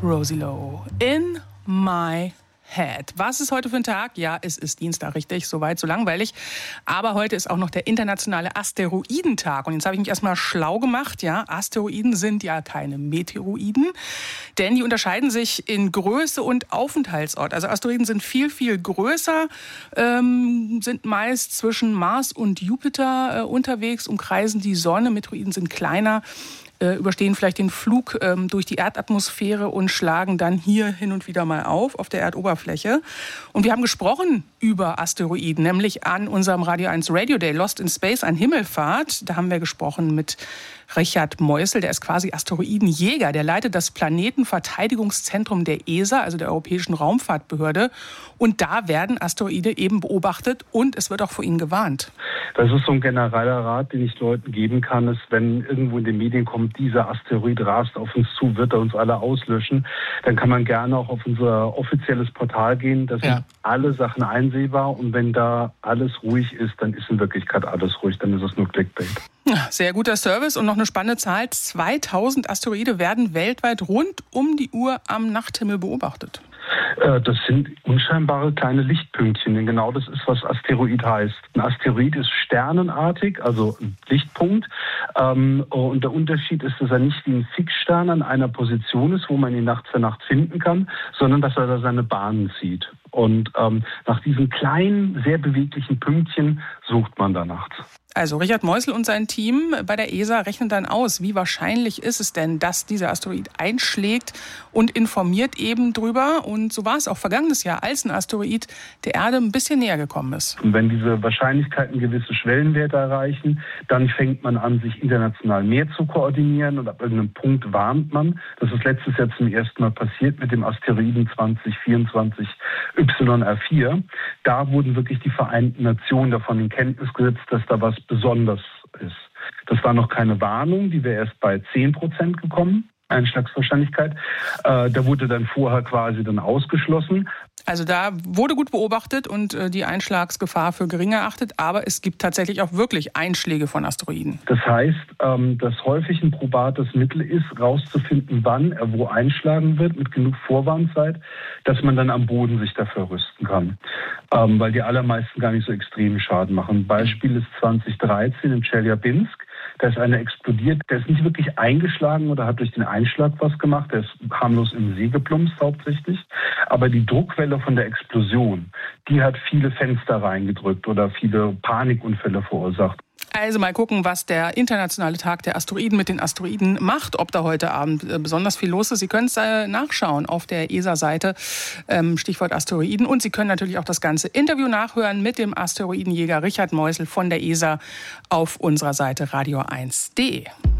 Rosie Lowe, In My Head. Was ist heute für ein Tag? Ja, es ist Dienstag, richtig, soweit, so langweilig. Aber heute ist auch noch der internationale Asteroidentag. Und jetzt habe ich mich erstmal schlau gemacht. Ja, Asteroiden sind ja keine Meteoroiden, denn die unterscheiden sich in Größe und Aufenthaltsort. Also Asteroiden sind viel, viel größer, sind meist zwischen Mars und Jupiter unterwegs, umkreisen die Sonne. Meteoroiden sind kleiner, überstehen vielleicht den Flug durch die Erdatmosphäre und schlagen dann hier hin und wieder mal auf der Erdoberfläche. Und wir haben gesprochen über Asteroiden, nämlich an unserem Radio 1 Radio Day Lost in Space an Himmelfahrt. Da haben wir gesprochen mit Richard Meusel, der ist quasi Asteroidenjäger. Der leitet das Planetenverteidigungszentrum der ESA, also der Europäischen Raumfahrtbehörde. Und da werden Asteroide eben beobachtet und es wird auch vor ihnen gewarnt. Das ist so ein genereller Rat, den ich Leuten geben kann, ist, wenn irgendwo in den Medien kommt, dieser Asteroid rast auf uns zu, wird er uns alle auslöschen, dann kann man gerne auch auf unser offizielles Portal gehen. Da sind alle Sachen einsehbar und wenn da alles ruhig ist, dann ist in Wirklichkeit alles ruhig, dann ist es nur Clickbait. Sehr guter Service und noch eine spannende Zahl. 2000 Asteroide werden weltweit rund um die Uhr am Nachthimmel beobachtet. Das sind unscheinbare kleine Lichtpünktchen, denn genau das ist, was Asteroid heißt. Ein Asteroid ist sternenartig, also ein Lichtpunkt. Und der Unterschied ist, dass er nicht wie ein Fixstern an einer Position ist, wo man ihn Nacht für Nacht finden kann, sondern dass er da seine Bahnen zieht. Und nach diesen kleinen, sehr beweglichen Pünktchen sucht man da nachts. Also Richard Meusel und sein Team bei der ESA rechnen dann aus, wie wahrscheinlich ist es denn, dass dieser Asteroid einschlägt und informiert eben drüber. Und so war es auch vergangenes Jahr, als ein Asteroid der Erde ein bisschen näher gekommen ist. Und wenn diese Wahrscheinlichkeiten gewisse Schwellenwerte erreichen, dann fängt man an, sich international mehr zu koordinieren und ab irgendeinem Punkt warnt man. Das ist letztes Jahr zum ersten Mal passiert mit dem Asteroiden 2024 YR4. Da wurden wirklich die Vereinten Nationen davon in Kenntnis gesetzt, dass da was besonders ist. Das war noch keine Warnung, die wäre erst bei 10% gekommen, Einschlagswahrscheinlichkeit. Da wurde dann vorher quasi dann ausgeschlossen. Also da wurde gut beobachtet und die Einschlagsgefahr für gering erachtet, aber es gibt tatsächlich auch wirklich Einschläge von Asteroiden. Das heißt, dass häufig ein probates Mittel ist, rauszufinden, wann er wo einschlagen wird, mit genug Vorwarnzeit, dass man dann am Boden sich dafür rüsten kann. Weil die allermeisten gar nicht so extremen Schaden machen. Beispiel ist 2013 in Tscheljabinsk. Da ist einer explodiert, der ist nicht wirklich eingeschlagen oder hat durch den Einschlag was gemacht, der ist harmlos im See geplumpst hauptsächlich. Aber die Druckwelle von der Explosion, die hat viele Fenster reingedrückt oder viele Panikunfälle verursacht. Also mal gucken, was der internationale Tag der Asteroiden mit den Asteroiden macht, ob da heute Abend besonders viel los ist. Sie können es nachschauen auf der ESA-Seite, Stichwort Asteroiden. Und Sie können natürlich auch das ganze Interview nachhören mit dem Asteroidenjäger Richard Meusel von der ESA auf unserer Seite radio1.de.